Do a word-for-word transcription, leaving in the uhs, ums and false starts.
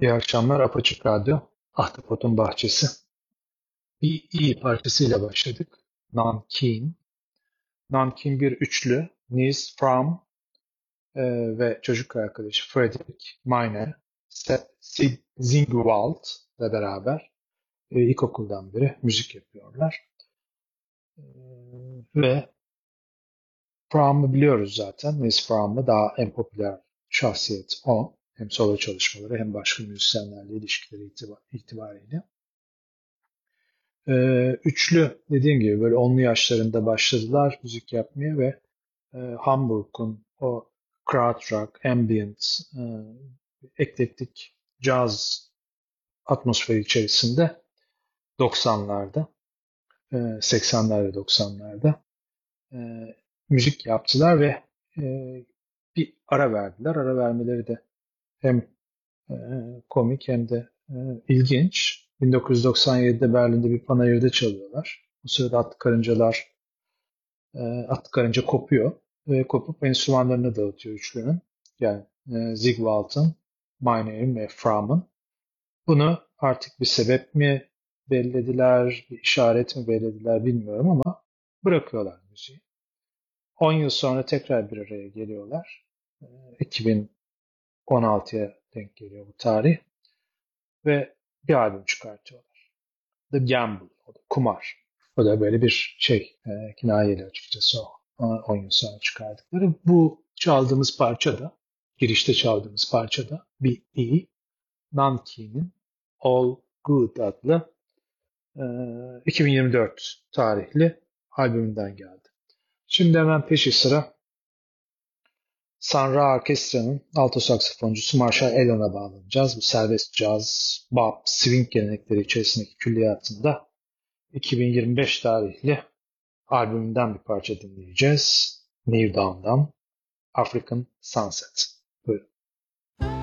İyi akşamlar Apaçık Radyo, Ahtapot'un Bahçesi. Bir iyi parçasıyla başladık. Nankin. Nankin bir üçlü. Nils Fram e, ve çocuk arkadaşı Fredrik Meine Zingwald ile beraber e, ilkokuldan beri müzik yapıyorlar. E, ve Fram'ı biliyoruz zaten. Nils Fram'ı daha en popüler şahsiyet o. Hem solo çalışmaları hem başka müzisyenlerle ilişkileri itibar, itibariyle. Ee, üçlü dediğim gibi böyle onlu yaşlarında başladılar müzik yapmaya ve e, Hamburg'un o krautrock, ambient, e, eklektik caz atmosferi içerisinde doksanlarda, e, seksenler ve doksanlarda e, müzik yaptılar ve e, bir ara verdiler. Ara vermeleri de hem e, komik hem de e, ilginç. bin dokuz yüz doksan yedide Berlin'de bir panayırda çalıyorlar. Bu sırada Atlı Karıncalar, e, Atlı Karınca kopuyor ve kopup enstrümanlarını dağıtıyor üçlünün. Yani e, Zigwald'ın, Meinher'in ve Fram'ın. Bunu artık bir sebep mi bellediler, bir işaret mi bellediler bilmiyorum ama bırakıyorlar müziği. on yıl sonra tekrar bir araya geliyorlar. E, iki bin on altıya denk geliyor bu tarih. Ve bir albüm çıkartıyorlar. The Gamble, o da kumar. O da böyle bir şey, e, kinayeli açıkçası o. on yıl sonra çıkardıkları. Bu çaldığımız parça da, girişte çaldığımız parça da bir iyi. Nanki'nin All Good adlı e, iki bin yirmi dört tarihli albümünden geldi. Şimdi hemen peşi sıra Sun Ra Orkestra'nın alto saksafoncusu Marshall Allen'a bağlanacağız. Bu serbest caz, bop, swing gelenekleri içerisindeki külliyatında iki bin yirmi beş tarihli albümünden bir parça dinleyeceğiz. New Dawn'dan African Sunset. Buyurun.